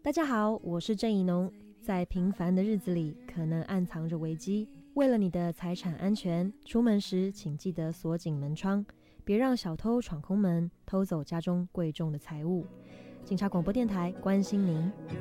大家好，我是郑怡农。在平凡的日子里，可能暗藏着危机。为了你的财产安全，出门时请记得锁紧门窗，别让小偷闯空门，偷走家中贵重的财物。警察广播电台关心您。